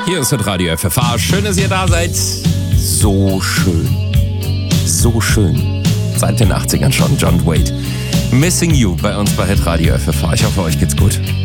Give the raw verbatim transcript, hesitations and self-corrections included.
Hier ist das Radio F F H. Schön, dass ihr da seid. So schön. So schön. Seit den achtzigern schon. John Wade. Missing You bei uns bei Hit Radio F F H. Ich hoffe, euch geht's gut.